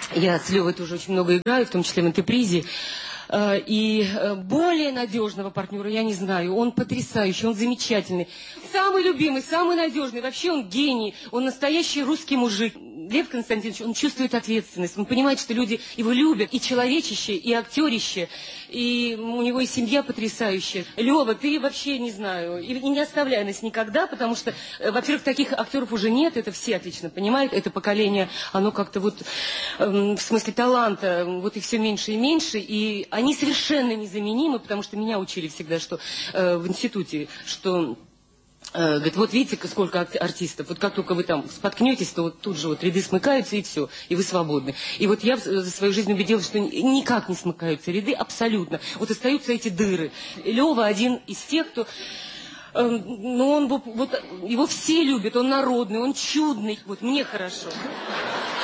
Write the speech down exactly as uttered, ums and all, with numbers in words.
Я с Левой тоже очень много играю, в том числе в «Антипризе». И более надежного партнера я не знаю. Он потрясающий, он замечательный. Самый любимый, самый надежный. Вообще он гений. Он настоящий русский мужик. Лев Константинович, он чувствует ответственность. Он понимает, что люди его любят. И человечище, и актерище. И у него и семья потрясающая. Лева, ты вообще не знаю. И не оставляй нас никогда, потому что, во-первых, таких актеров уже нет. Это все отлично понимают. Это поколение, оно как-то вот в смысле таланта, вот и все меньше и меньше. И они совершенно незаменимы, потому что меня учили всегда, что э, в институте, что... Говорит, вот видите, сколько артистов, вот как только вы там споткнетесь, то вот тут же вот ряды смыкаются, и все, и вы свободны. И вот я за свою жизнь убедилась, что никак не смыкаются ряды, абсолютно. Вот остаются эти дыры. Лева один из тех, кто... Э, ну, он вот, его все любят, он народный, он чудный. Вот мне хорошо.